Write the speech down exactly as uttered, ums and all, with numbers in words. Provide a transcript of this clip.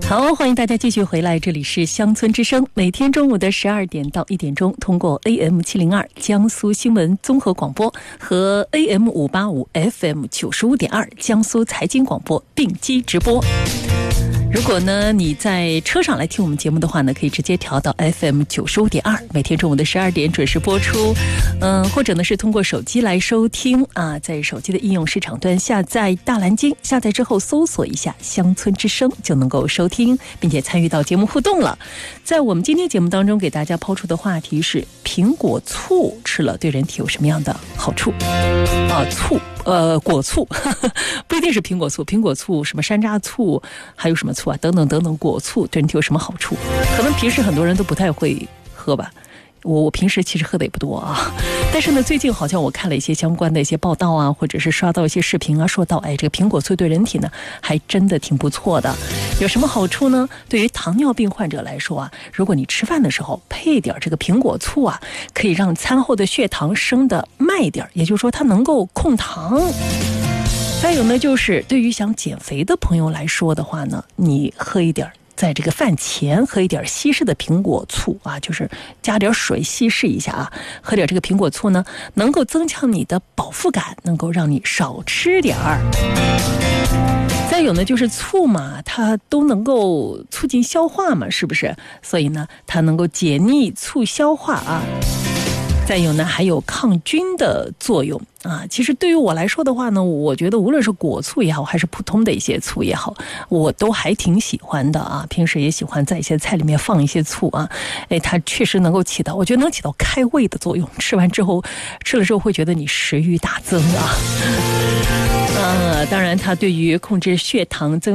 好，欢迎大家继续回来，这里是乡村之声，每天中午的十二点到一点钟，通过 A M 七零二 江苏新闻综合广播和 A M 五八五 F M 九十五点二 江苏财经广播并机直播。如果呢你在车上来听我们节目的话呢，可以直接调到 F M 九十五点二，每天中午的十二点准时播出。嗯、呃，或者呢是通过手机来收听啊，在手机的应用市场端下载大蓝鲸，下载之后搜索一下乡村之声就能够收听，并且参与到节目互动了。在我们今天节目当中给大家抛出的话题是苹果醋吃了对人体有什么样的好处啊？醋呃，果醋呵呵不一定是苹果醋，苹果醋什么山楂醋，还有什么醋啊，等等等等，果醋对人体有什么好处？可能平时很多人都不太会喝吧。我我平时其实喝的也不多啊，但是呢，最近好像我看了一些相关的一些报道啊，或者是刷到一些视频啊，说到哎，这个苹果醋对人体呢还真的挺不错的。有什么好处呢？对于糖尿病患者来说啊，如果你吃饭的时候配点这个苹果醋啊，可以让餐后的血糖升得慢一点，也就是说它能够控糖。再有呢，就是对于想减肥的朋友来说的话呢，你喝一点在这个饭前喝一点稀释的苹果醋啊，就是加点水稀释一下啊，喝点这个苹果醋呢，能够增强你的饱腹感，能够让你少吃点儿。再有呢，就是醋嘛，它都能够促进消化嘛，是不是？所以呢，它能够解腻促消化啊。再有呢，还有抗菌的作用啊。其实对于我来说的话呢，我觉得无论是果醋也好，还是普通的一些醋也好，我都还挺喜欢的啊。平时也喜欢在一些菜里面放一些醋啊，哎，它确实能够起到，我觉得能起到开胃的作用。吃完之后，吃了之后会觉得你食欲大增啊。呃，当然，它对于控制血糖增